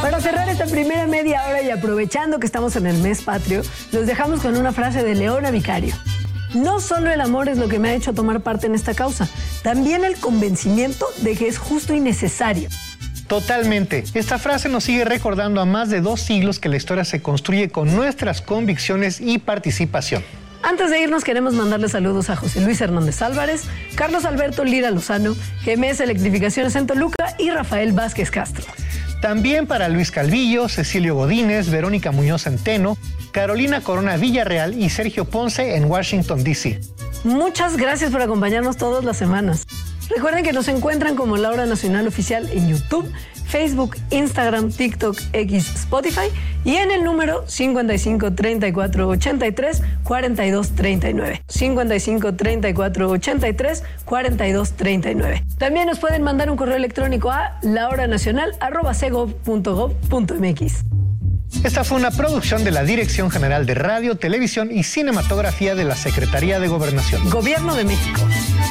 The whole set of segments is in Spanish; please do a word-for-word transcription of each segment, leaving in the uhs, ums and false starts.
Para cerrar esta primera media hora y aprovechando que estamos en el mes patrio, los dejamos con una frase de Leona Vicario. No solo el amor es lo que me ha hecho tomar parte en esta causa, también el convencimiento de que es justo y necesario. Totalmente. Esta frase nos sigue recordando a más de dos siglos que la historia se construye con nuestras convicciones y participación. Antes de irnos queremos mandarle saludos a José Luis Hernández Álvarez, Carlos Alberto Lira Lozano, G M S Electrificaciones en Toluca y Rafael Vázquez Castro. También para Luis Calvillo, Cecilio Godínez, Verónica Muñoz Centeno, Carolina Corona Villarreal y Sergio Ponce en Washington, D C Muchas gracias por acompañarnos todas las semanas. Recuerden que nos encuentran como La Hora Nacional Oficial en YouTube, Facebook, Instagram, TikTok, X, Spotify y en el número cincuenta y cinco, treinta y cuatro, ochenta y tres, cuarenta y dos, treinta y nueve. cincuenta y cinco, treinta y cuatro, ochenta y tres, cuarenta y dos, treinta y nueve. También nos pueden mandar un correo electrónico a lahoranacional arroba segov punto gov punto mx. Esta fue una producción de la Dirección General de Radio, Televisión y Cinematografía de la Secretaría de Gobernación. Gobierno de México.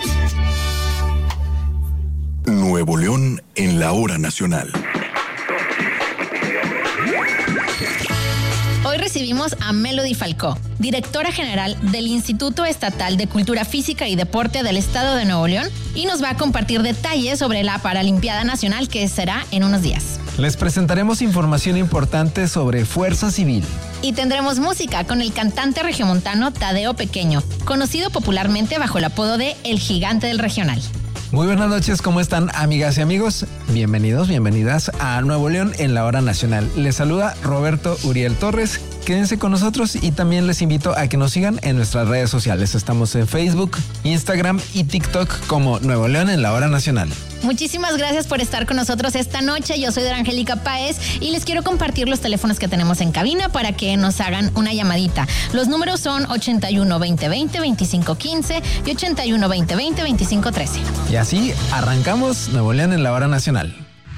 Nuevo León en la Hora Nacional. Hoy recibimos a Melody Falcó, directora general del Instituto Estatal de Cultura Física y Deporte del Estado de Nuevo León, y nos va a compartir detalles sobre la Paralimpiada Nacional que será en unos días. Les presentaremos información importante sobre Fuerza Civil. Y tendremos música con el cantante regiomontano Tadeo Pequeño, conocido popularmente bajo el apodo de El Gigante del Regional. Muy buenas noches, ¿cómo están, amigas y amigos? Bienvenidos, bienvenidas a Nuevo León en la Hora Nacional. Les saluda Roberto Uriel Torres. Quédense con nosotros y también les invito a que nos sigan en nuestras redes sociales. Estamos en Facebook, Instagram y TikTok como Nuevo León en la Hora Nacional. Muchísimas gracias por estar con nosotros esta noche. Yo soy Angélica Páez y les quiero compartir los teléfonos que tenemos en cabina para que nos hagan una llamadita. Los números son ochenta y uno, veinte, veinte, veinticinco, quince y ochenta y uno, veinte, veinte, veinticinco, trece. Y así arrancamos Nuevo León en la Hora Nacional.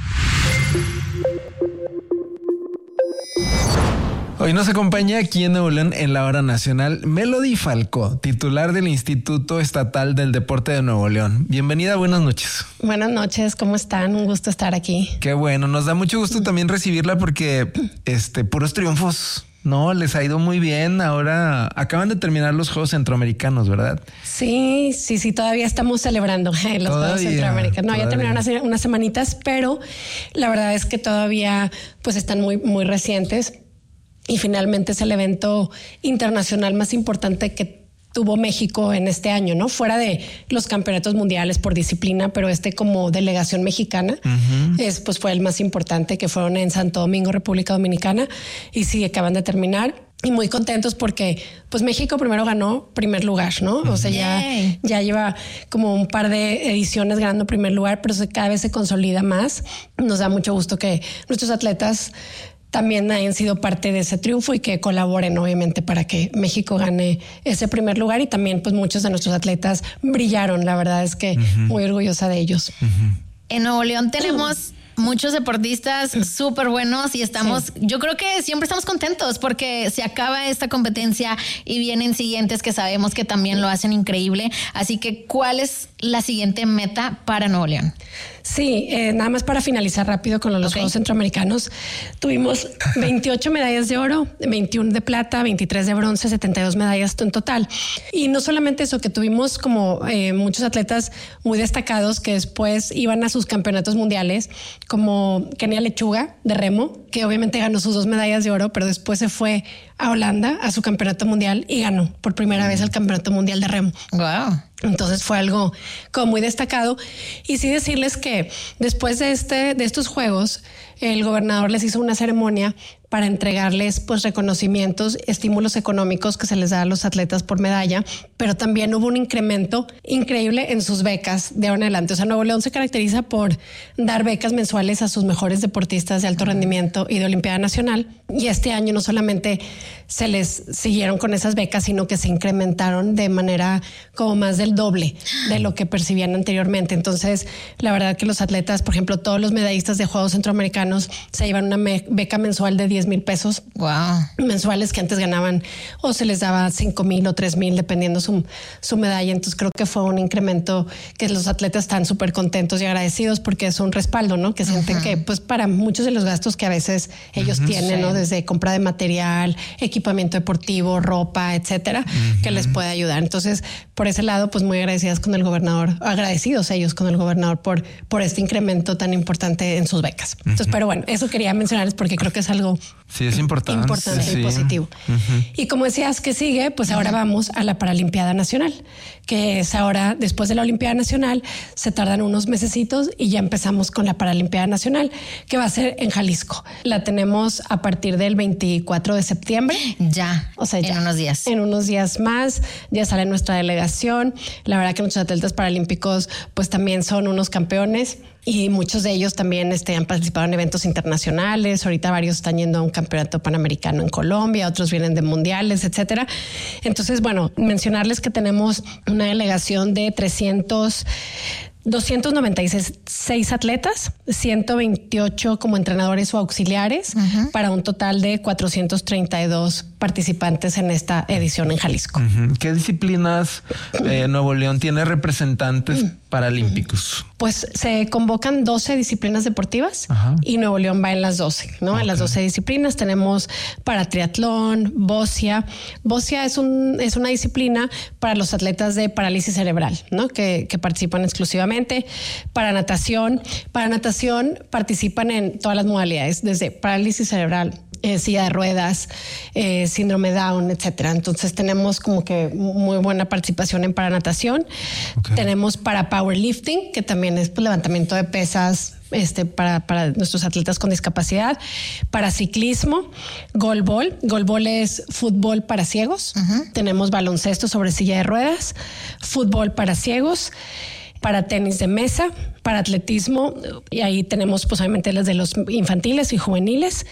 Hoy nos acompaña aquí en Nuevo León en la Hora Nacional Melody Falcó, titular del Instituto Estatal del Deporte de Nuevo León. Bienvenida, buenas noches. Buenas noches, ¿cómo están? Un gusto estar aquí. Qué bueno, nos da mucho gusto también recibirla porque este puros triunfos. No, les ha ido muy bien. Ahora acaban de terminar los Juegos Centroamericanos, ¿verdad? Sí, sí, sí, todavía estamos celebrando eh, los todavía, Juegos Centroamericanos. No, todavía. Ya terminaron hace unas semanitas, pero la verdad es que todavía pues están muy, muy recientes. Y finalmente es el evento internacional más importante que tuvo México en este año, ¿no? Fuera de los campeonatos mundiales por disciplina, pero este como delegación mexicana uh-huh. es, pues fue el más importante, que fueron en Santo Domingo, República Dominicana, y sí, acaban de terminar. Y muy contentos porque pues México primero ganó primer lugar, ¿no? O sea, ya, ya lleva como un par de ediciones ganando primer lugar, pero cada vez se consolida más. Nos da mucho gusto que nuestros atletas también hayan sido parte de ese triunfo y que colaboren obviamente para que México gane ese primer lugar, y también pues muchos de nuestros atletas brillaron. La verdad es que uh-huh. muy orgullosa de ellos. Uh-huh. En Nuevo León tenemos muchos deportistas súper buenos y estamos, sí. yo creo que siempre estamos contentos porque se acaba esta competencia y vienen siguientes que sabemos que también lo hacen increíble. Así que, ¿cuál es la siguiente meta para Nuevo León? Sí, eh, nada más para finalizar rápido con los okay. Juegos Centroamericanos. Tuvimos veintiocho medallas de oro, veintiuna de plata, veintitrés de bronce, setenta y dos medallas en total. Y no solamente eso, que tuvimos como eh, muchos atletas muy destacados que después iban a sus campeonatos mundiales, como Kenia Lechuga de remo, que obviamente ganó sus dos medallas de oro, pero después se fue a Holanda a su campeonato mundial y ganó por primera vez el campeonato mundial de remo. Wow. Entonces fue algo como muy destacado. Y sí decirles que después de este, de estos juegos, el gobernador les hizo una ceremonia para entregarles pues reconocimientos, estímulos económicos que se les da a los atletas por medalla, pero también hubo un incremento increíble en sus becas de ahora en adelante. O sea, Nuevo León se caracteriza por dar becas mensuales a sus mejores deportistas de alto rendimiento y de Olimpiada Nacional. Y este año no solamente se les siguieron con esas becas, sino que se incrementaron de manera como más del doble de lo que percibían anteriormente. Entonces, la verdad que los atletas, por ejemplo, todos los medallistas de Juegos Centroamericanos se llevan una me- beca mensual de diez mil pesos. Wow. Mensuales que antes ganaban o se les daba cinco mil o tres mil dependiendo su, su medalla. Entonces creo que fue un incremento que los atletas están súper contentos y agradecidos porque es un respaldo, ¿no? Que sienten uh-huh. que pues para muchos de los gastos que a veces ellos uh-huh, tienen, sí. ¿no? Desde compra de material, equipamiento deportivo, ropa, etcétera, uh-huh. que les puede ayudar. Entonces, por ese lado, pues muy agradecidas con el gobernador, agradecidos ellos con el gobernador por, por este incremento tan importante en sus becas. Uh-huh. Entonces, pero bueno, eso quería mencionarles porque creo que es algo sí, es importante, importante sí. y positivo. Uh-huh. Y como decías que sigue, pues ahora uh-huh. vamos a la Paralimpiada Nacional, que es ahora, después de la Olimpiada Nacional, se tardan unos mesecitos y ya empezamos con la Paralimpiada Nacional, que va a ser en Jalisco. La tenemos a partir del veinticuatro de septiembre. Ya, o sea, ya. En unos días. En unos días más, ya sale nuestra delegación. La verdad que nuestros atletas paralímpicos pues también son unos campeones. Y muchos de ellos también este, han participado en eventos internacionales. Ahorita varios están yendo a un campeonato panamericano en Colombia, otros vienen de mundiales, etcétera. Entonces, bueno, mencionarles que tenemos una delegación de trescientos, doscientos noventa y seis atletas, ciento veintiocho como entrenadores o auxiliares, uh-huh. para un total de cuatrocientos treinta y dos participantes en esta edición en Jalisco. Uh-huh. ¿Qué disciplinas eh, Nuevo León tiene representantes uh-huh. paralímpicos? Pues se convocan doce disciplinas deportivas uh-huh. y Nuevo León va en las doce, ¿no? Okay. En las doce disciplinas tenemos para triatlón, bocia. Bocia es un es una disciplina para los atletas de parálisis cerebral, ¿no? Que, que participan exclusivamente. Para natación, para natación participan en todas las modalidades, desde parálisis cerebral, Eh, silla de ruedas, eh, síndrome Down, etcétera. Entonces tenemos como que muy buena participación en paranatación. Okay. Tenemos para powerlifting, que también es pues, levantamiento de pesas este, para, para nuestros atletas con discapacidad. Para ciclismo, goalball. Goalball es fútbol para ciegos. Uh-huh. Tenemos baloncesto sobre silla de ruedas, fútbol para ciegos. Para tenis de mesa, para atletismo, y ahí tenemos pues obviamente las de los infantiles y juveniles,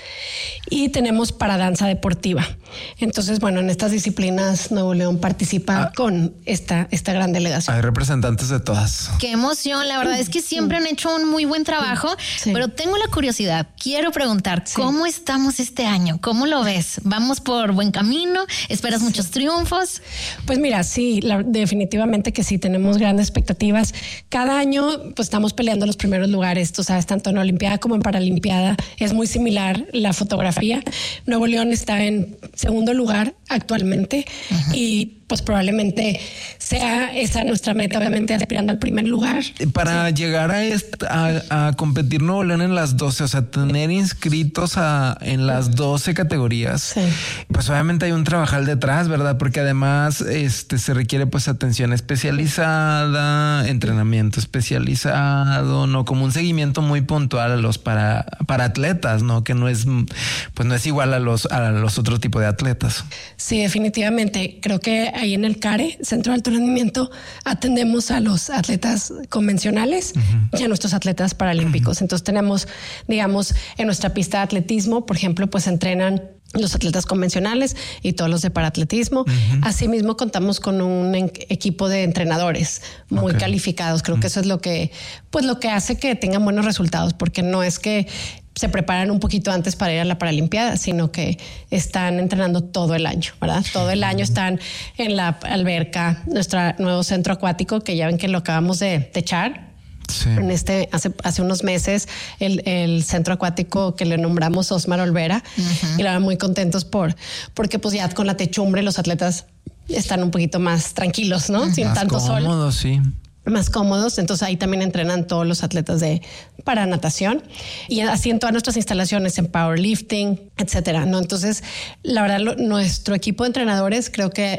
y tenemos para danza deportiva. Entonces, bueno, en estas disciplinas Nuevo León participa ah. con esta, esta gran delegación. Hay representantes de todas. Qué emoción, la verdad es que siempre han hecho un muy buen trabajo, sí. pero tengo la curiosidad, quiero preguntar, sí. ¿cómo estamos este año? ¿Cómo lo ves? ¿Vamos por buen camino? ¿Esperas sí. muchos triunfos? Pues mira, sí, la, definitivamente que sí, tenemos grandes expectativas. Cada año pues estamos peleando los primeros lugares, tú sabes, tanto en Olimpiada como en Paralimpiada. Es muy similar la fotografía. Nuevo León está en segundo lugar actualmente uh-huh. y pues probablemente sea esa nuestra meta, obviamente aspirando al primer lugar. Para sí. llegar a, esta, a, a competir Nuevo León en las doce, o sea, tener inscritos a, en las doce categorías, sí. pues obviamente hay un trabajal detrás, ¿verdad? Porque además este, se requiere pues atención especializada, entrenamiento especializado, ¿no? Como un seguimiento muy puntual a los para, para atletas, ¿no? Que no es, pues no es igual a los, a los otros tipos de atletas. Sí, definitivamente. Creo que ahí en el CARE, Centro de Alto Rendimiento, atendemos a los atletas convencionales uh-huh. y a nuestros atletas paralímpicos. Uh-huh. Entonces tenemos, digamos, en nuestra pista de atletismo, por ejemplo, pues entrenan los atletas convencionales y todos los de paraatletismo. Uh-huh. Asimismo, contamos con un en- equipo de entrenadores muy okay. calificados. Creo uh-huh. que eso es lo que, pues lo que hace que tengan buenos resultados, porque no es que se preparan un poquito antes para ir a la Paralimpiada, sino que están entrenando todo el año, ¿verdad? Todo el año están en la alberca, nuestro nuevo centro acuático, que ya ven que lo acabamos de techar. Sí. En este, hace, hace unos meses, el, el centro acuático que le nombramos Osmar Olvera, uh-huh. y la verdad muy contentos por, porque pues ya con la techumbre los atletas están un poquito más tranquilos, ¿no? Sin más tanto cómodos, sol. Sí. Más cómodos. Entonces ahí también entrenan todos los atletas de para natación y así en todas nuestras instalaciones en powerlifting, etcétera, ¿no? Entonces, la verdad, lo, nuestro equipo de entrenadores creo que es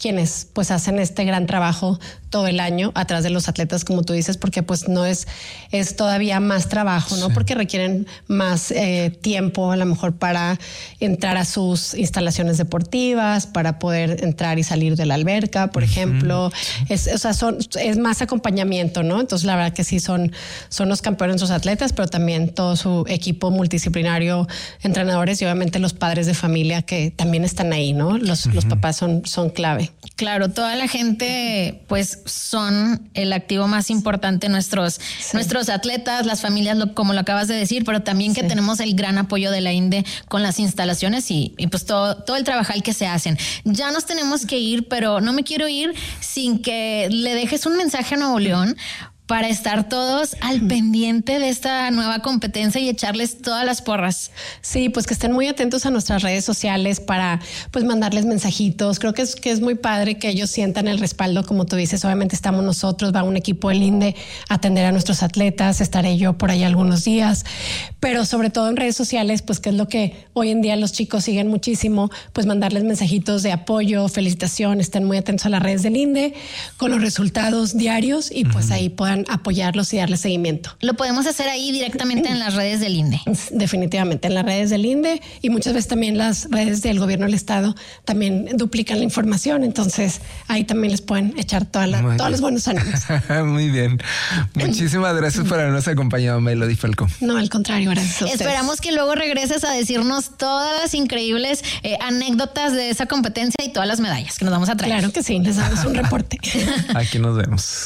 quienes pues hacen este gran trabajo todo el año atrás de los atletas, como tú dices, porque pues no es, es todavía más trabajo, ¿no? Sí. Porque requieren más eh, tiempo a lo mejor para entrar a sus instalaciones deportivas, para poder entrar y salir de la alberca, por uh-huh. ejemplo. Es, o sea, son, es más acompañamiento, ¿no? Entonces la verdad que sí son, son los campeones sus atletas, pero también todo su equipo multidisciplinario, entrenadores y obviamente los padres de familia que también están ahí, ¿no? Los, uh-huh. los papás son, son clave. Claro, toda la gente pues son el activo más importante, nuestros, sí. nuestros atletas, las familias, lo, como lo acabas de decir, pero también que sí. tenemos el gran apoyo de la INDE con las instalaciones y, y pues todo, todo el trabajo que se hacen. Ya nos tenemos que ir, pero no me quiero ir sin que le dejes un mensaje a Nuevo León para estar todos al pendiente de esta nueva competencia y echarles todas las porras. Sí, pues que estén muy atentos a nuestras redes sociales para pues mandarles mensajitos. Creo que es, que es muy padre que ellos sientan el respaldo, como tú dices. Obviamente estamos nosotros, va un equipo del INDE a atender a nuestros atletas, estaré yo por ahí algunos días, pero sobre todo en redes sociales, pues que es lo que hoy en día los chicos siguen muchísimo, pues mandarles mensajitos de apoyo, felicitación, estén muy atentos a las redes del INDE con los resultados diarios y pues uh-huh. ahí puedan apoyarlos y darle seguimiento. Lo podemos hacer ahí directamente en las redes del INDE. Definitivamente, en las redes del INDE y muchas veces también las redes del gobierno del estado también duplican la información, entonces ahí también les pueden echar toda la, todos bien. los buenos ánimos. Muy bien. Muchísimas gracias por habernos acompañado, Melody Falcón. No, al contrario, gracias a ustedes. Esperamos que luego regreses a decirnos todas las increíbles eh, anécdotas de esa competencia y todas las medallas que nos vamos a traer. Claro que sí, les damos un reporte. Aquí nos vemos.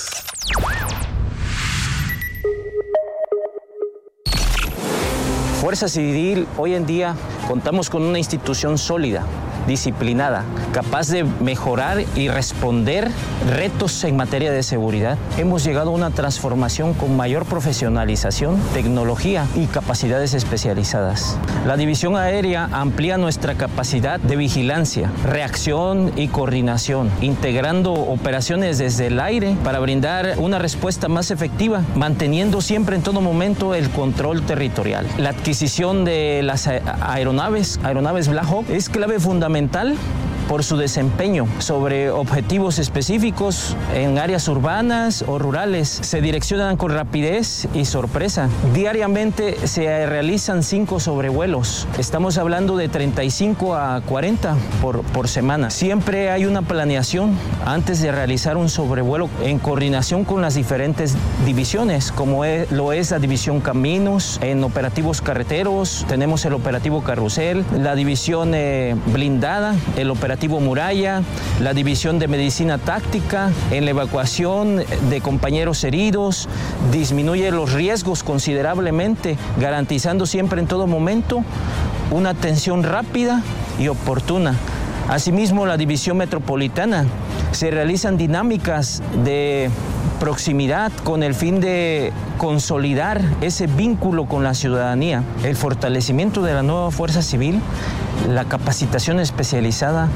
Fuerza Civil, hoy en día contamos con una institución sólida, disciplinada, capaz de mejorar y responder retos en materia de seguridad. Hemos llegado a una transformación con mayor profesionalización, tecnología y capacidades especializadas. La División Aérea amplía nuestra capacidad de vigilancia, reacción y coordinación, integrando operaciones desde el aire para brindar una respuesta más efectiva, manteniendo siempre en todo momento el control territorial. La adquisición de las aeronaves, aeronaves Black Hawk, es clave fundamental por su desempeño sobre objetivos específicos en áreas urbanas o rurales. Se direccionan con rapidez y sorpresa. Diariamente se realizan cinco sobrevuelos. Estamos hablando de treinta y cinco a cuarenta por, por semana. Siempre hay una planeación antes de realizar un sobrevuelo en coordinación con las diferentes divisiones, como es, lo es la División Caminos, en operativos carreteros, tenemos el operativo Carrusel, la división eh, blindada, el operativo Muralla, la división de medicina táctica, en la evacuación de compañeros heridos, disminuye los riesgos considerablemente, garantizando siempre en todo momento una atención rápida y oportuna. Asimismo, la división metropolitana, se realizan dinámicas de proximidad con el fin de consolidar ese vínculo con la ciudadanía, el fortalecimiento de la nueva Fuerza Civil, la capacitación especializada,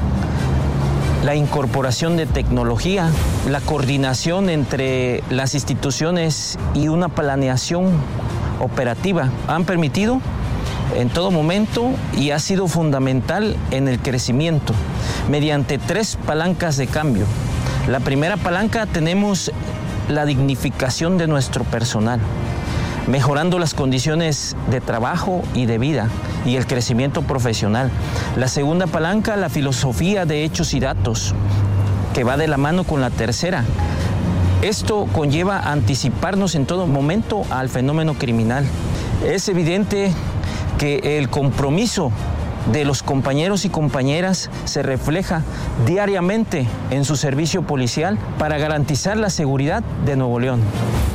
la incorporación de tecnología, la coordinación entre las instituciones y una planeación operativa han permitido en todo momento y ha sido fundamental en el crecimiento mediante tres palancas de cambio. La primera palanca, tenemos la dignificación de nuestro personal, mejorando las condiciones de trabajo y de vida y el crecimiento profesional. La segunda palanca, la filosofía de hechos y datos, que va de la mano con la tercera. Esto conlleva anticiparnos en todo momento al fenómeno criminal. Es evidente que el compromiso de los compañeros y compañeras se refleja diariamente en su servicio policial para garantizar la seguridad de Nuevo León.